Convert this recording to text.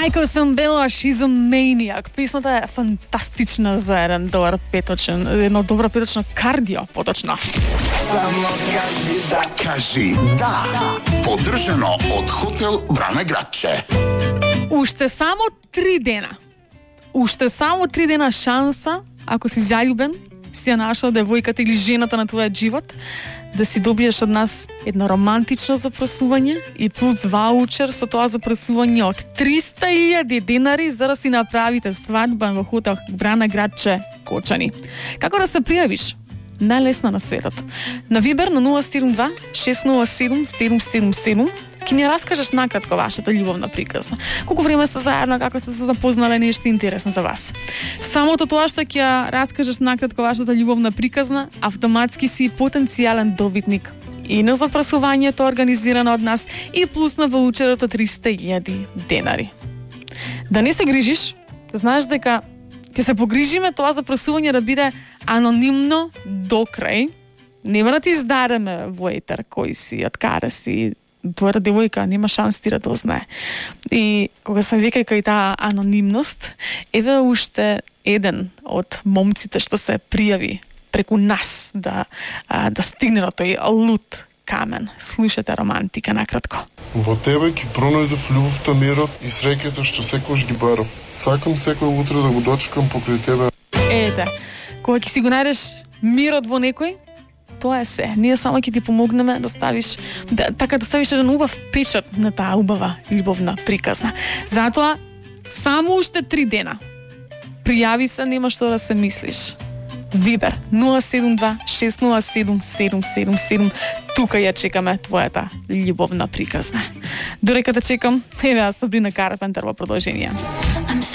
Майкъл Самбела, She's a Maniac. Песната е фантастична за едно добро петочно кардио, поточно. Само кажи да. Поддржано од хотел Бране Градче. Уште само 3 дена. Уште само 3 дена шанса, ако си заљубен, си ја нашол девојката или жената на твојот живот, да си добиеш од нас едно романтично запрашување и плюс ваучер со тоа запрашување од 300.000 денари за да си направите свадба во хотел Брана Градче Кочани. Како да се пријавиш? Најлесно на светот. На Вибер на 072 607 777 ќе ни раскажеш накратко вашата љубовна приказна. Колку време сте заедно, како сте се запознале, нешто интересно за вас. Самото тоа што ќе раскажеш накратко вашата љубовна приказна, автоматски си потенцијален добитник и на запрашувањето организирано од нас и плюс на ваучерот од 300.000 денари. Да не се грижиш, знаеш дека ќе се погрижиме тоа запрашување да биде анонимно до крај. Нема да ти издадеме во етер кој си, од каде си, твојата девојка нема шанс ти да тоа знае. И кога се вика кај таа анонимност, еве уште еден од момците што се пријави преку нас да стигне до тој лут камен. Слушате романтика накратко. Во тебе ќе пронајдов љубовта, мирот и среќата што секогаш ги барав. Сакам секој утре да го дочекам покрај тебе. Ете, кога ќе си го најдеш мирот во некој, тоа е се. Ние само ќе ти помогнеме да ставиш еден убав печат на таа убава љубовна приказна. Затоа само уште 3 дена. Пријави се, нема што да се мислиш. Вибер 072 607 777. Тука ја чекаме твојата љубовна приказна. Дорека те чекам, еве Сабрина Карпентер во продолжение.